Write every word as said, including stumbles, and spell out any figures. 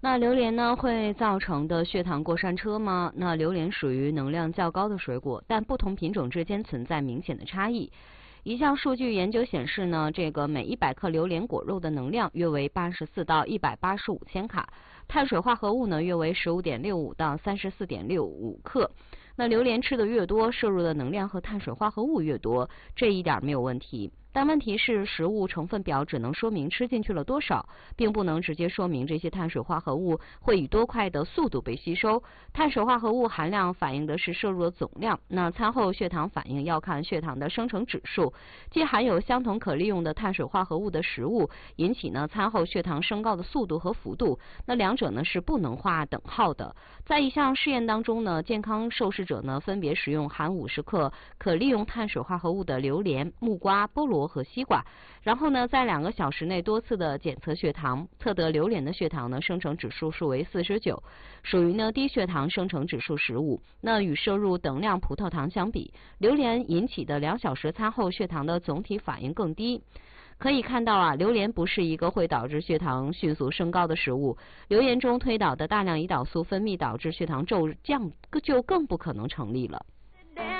那榴莲呢会造成的血糖过山车吗？那榴莲属于能量较高的水果，但不同品种之间存在明显的差异。一项数据研究显示呢，这个每一百克榴莲果肉的能量约为八十四到一百八十五千卡，碳水化合物呢约为十五点六五到三十四点六五克。那榴莲吃的越多，摄入的能量和碳水化合物越多，这一点没有问题。但问题是，食物成分表只能说明吃进去了多少，并不能直接说明这些碳水化合物会以多快的速度被吸收。碳水化合物含量反映的是摄入的总量，那餐后血糖反应要看血糖的生成指数。既含有相同可利用的碳水化合物的食物，引起呢餐后血糖升高的速度和幅度，那两者呢是不能画等号的。在一项试验当中呢，健康受试者呢分别食用含五十克可利用碳水化合物的榴莲、木瓜、菠萝和西瓜，然后呢，在两个小时内多次的检测血糖，测得榴莲的血糖呢生成指数数为四十九，属于呢低血糖生成指数十五。那与摄入等量葡萄糖相比，榴莲引起的两小时餐后血糖的总体反应更低。可以看到啊，榴莲不是一个会导致血糖迅速升高的食物，榴莲中推导的大量胰岛素分泌导致血糖骤降就更不可能成立了。